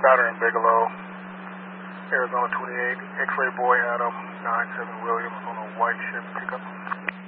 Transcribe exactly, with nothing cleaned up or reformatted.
Pattern Bigelow, Arizona twenty-eight, X-Ray Boy Adam, nine seven Williams on a white Chevy pickup.